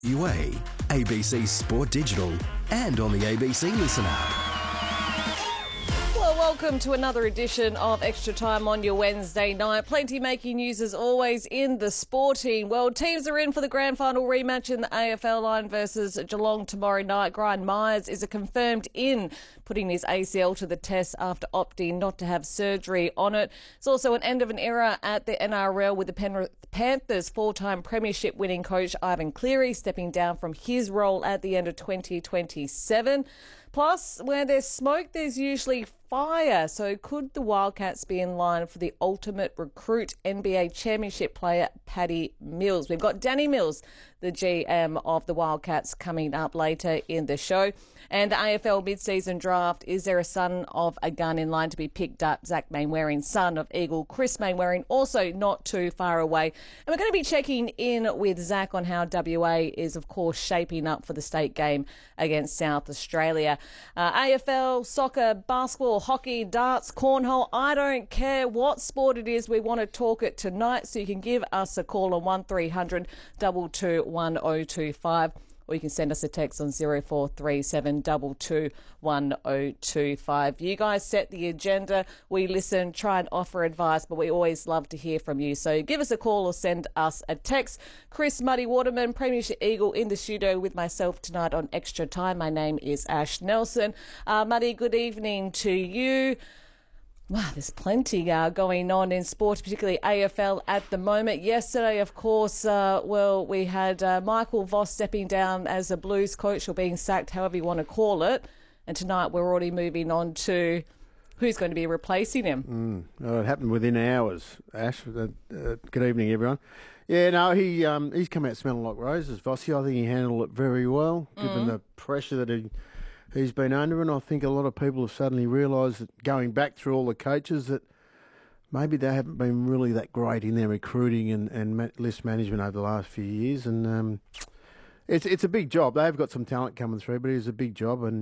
UA, ABC Sport Digital, and on the ABC Listen app. Well, welcome to another edition of Extra Time on your Wednesday night. Plenty making news as always in the sporting world. Teams are in for the grand final rematch in the AFL line versus Geelong tomorrow night. Brian Myers is a confirmed in, putting his ACL to the test after opting not to have surgery on it. It's also an end of an era at the NRL with the Penrith Panthers four-time premiership winning coach Ivan Cleary stepping down from his role at the end of 2027. Plus, where there's smoke, there's usually fire. So could the Wildcats be in line for the ultimate recruit NBA championship player, Paddy Mills? We've got Danny Mills, the GM of the Wildcats, coming up later in the show. And the AFL mid-season draft, is there a son of a gun in line to be picked up? Zach Mainwaring, son of Eagle Chris Mainwaring, also not too far away. And we're going to be checking in with Zach on how WA is, of course, shaping up for the state game against South Australia. AFL, soccer, basketball, hockey, darts, cornhole, I don't care what sport it is, we want to talk it tonight, so you can give us a call on 1300 222 1025. Or you can send us a text on 0437 22 1025. You guys set the agenda. We listen, try and offer advice, but we always love to hear from you. So give us a call or send us a text. Chris Muddy Waterman, Premiership Eagle, in the studio with myself tonight on Extra Time. My name is Ash Nelson. Muddy, good evening to you. Wow, there's plenty going on in sport, particularly AFL at the moment. Yesterday, of course, we had Michael Voss stepping down as a Blues coach, or being sacked, however you want to call it. And tonight we're already moving on to who's going to be replacing him. It happened within hours, Ash. Good evening, everyone. Yeah, no, he's come out smelling like roses, Vossi. I think he handled it very well, given the pressure that he's been under, and I think a lot of people have suddenly realised that going back through all the coaches that maybe they haven't been really that great in their recruiting and list management over the last few years. And it's a big job. They've got some talent coming through, but it's a big job. And